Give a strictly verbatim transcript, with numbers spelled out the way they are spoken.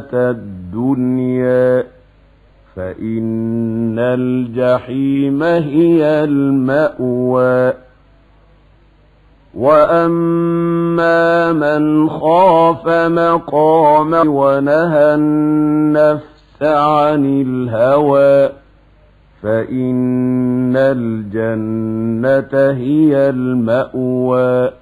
الدنيا فإن الجحيم هي المأوى. وأما من خاف مقام ونهى النفس عن الهوى فإن الجنة هي المأوى.